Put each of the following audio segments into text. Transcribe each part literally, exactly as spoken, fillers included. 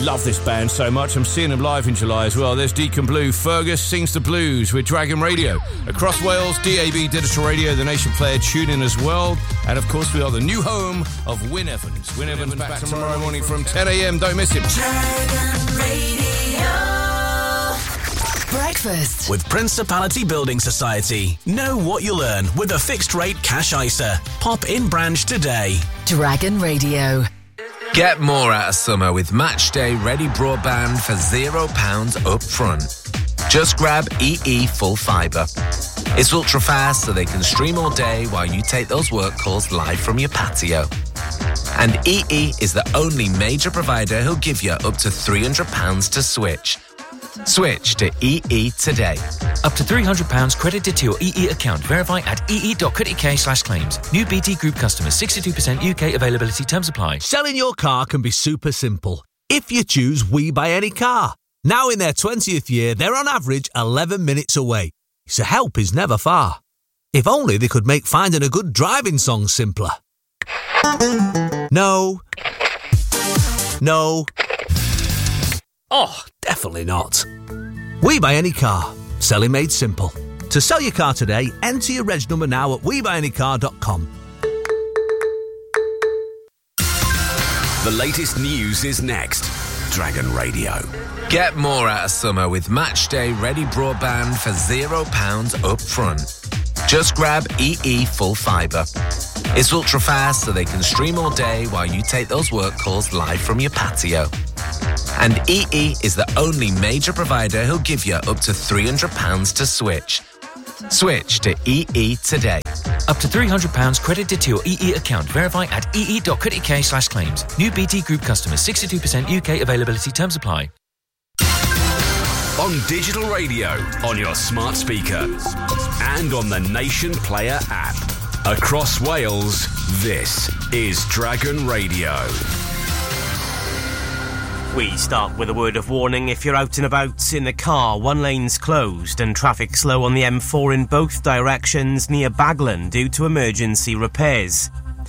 love this band so much. I'm seeing them live in July as well. There's Deacon Blue. Fergus sings the blues with Dragon Radio. Across Wales, D A B Digital Radio, the Nation Player tune in as well. And of course, we are the new home of Wyn Evans. Wyn Evans back, back tomorrow morning from ten a.m. Don't miss him. Dragon Radio. Breakfast with Principality Building Society. Know what you'll earn with a fixed rate cash I S A. Pop in branch today. Dragon Radio. Get more out of summer with Matchday Ready Broadband for zero pounds up front. Just grab E E Full Fibre. It's ultra fast so they can stream all day while you take those work calls live from your patio. And E E is the only major provider who'll give you up to three hundred pounds to switch. Switch to E E today. Up to three hundred pounds credited to your E E account. Verify at ee.co.uk slash claims. New B T Group customers. sixty-two percent U K availability. Terms apply. Selling your car can be super simple if you choose We Buy Any Car. Now in their twentieth year, they're on average eleven minutes away. So help is never far. If only they could make finding a good driving song simpler. No. No. Oh, definitely not. We Buy Any Car. Selling made simple. To sell your car today, enter your reg number now at we buy any car dot com. The latest news is next. Dragon Radio. Get more out of summer with Matchday Ready Broadband for zero pounds up front. Just grab E E Full Fibre. It's ultra fast so they can stream all day while you take those work calls live from your patio. And E E is the only major provider who'll give you up to three hundred pounds to switch. Switch to E E today. Up to three hundred pounds credited to your E E account. Verify at ee.co.uk slash claims. New B T Group customers. sixty-two percent U K availability. Terms apply. On digital radio, on your smart speaker, and on the Nation Player app. Across Wales, this is Dragon Radio. We start with a word of warning. If you're out and about in the car, one lane's closed and traffic slow on the M four in both directions near Baglan due to emergency repairs.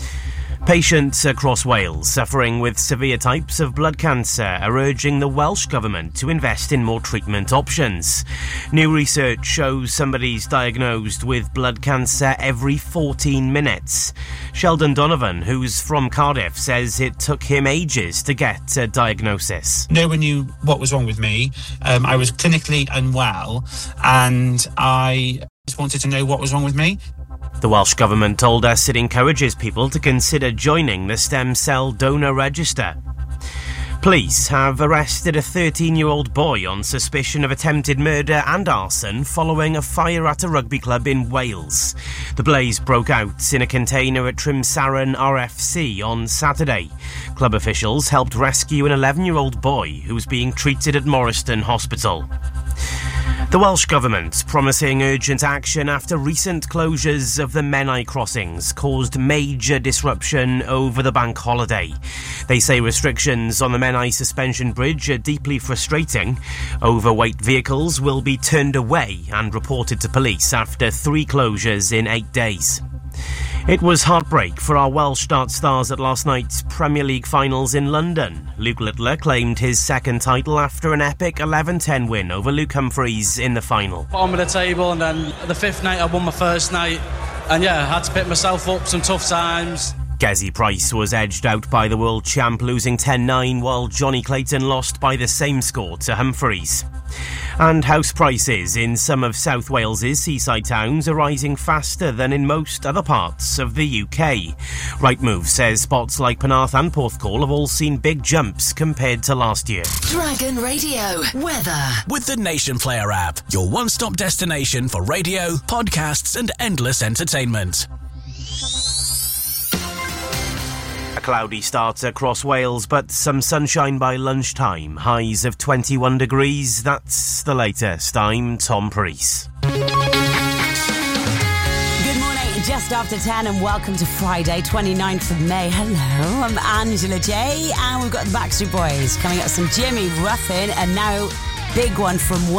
Patients across Wales suffering with severe types of blood cancer are urging the Welsh Government to invest in more treatment options. New research shows somebody's diagnosed with blood cancer every fourteen minutes. Sheldon Donovan, who's from Cardiff, says it took him ages to get a diagnosis. No one knew what was wrong with me. Um, I was clinically unwell and I just wanted to know what was wrong with me. The Welsh Government told us it encourages people to consider joining the stem cell donor register. Police have arrested a thirteen-year-old boy on suspicion of attempted murder and arson following a fire at a rugby club in Wales. The blaze broke out in a container at Trimsaran R F C on Saturday. Club officials helped rescue an eleven-year-old boy who was being treated at Morriston Hospital. The Welsh Government promising urgent action after recent closures of the Menai crossings caused major disruption over the bank holiday. They say restrictions on the Menai Suspension Bridge are deeply frustrating. Overweight vehicles will be turned away and reported to police after three closures in eight days. It was heartbreak for our Welsh start stars at last night's Premier League finals in London. Luke Littler claimed his second title after an epic eleven ten win over Luke Humphreys in the final. Bottom of the table, and then the fifth night I won my first night, and yeah, I had to pick myself up some tough times. Gezi Price was edged out by the world champ, losing ten nine, while Johnny Clayton lost by the same score to Humphreys. And house prices in some of South Wales's seaside towns are rising faster than in most other parts of the U K. Rightmove says spots like Penarth and Porthcawl have all seen big jumps compared to last year. Dragon Radio weather. With the Nation Player app, your one-stop destination for radio, podcasts and endless entertainment. A cloudy start across Wales, but some sunshine by lunchtime. Highs of twenty-one degrees. That's the latest. I'm Tom Preece. Good morning, just after ten, and welcome to Friday, twenty-ninth of May. Hello, I'm Angela J, and we've got the Backstreet Boys coming up. Some Jimmy Ruffin, and now big one from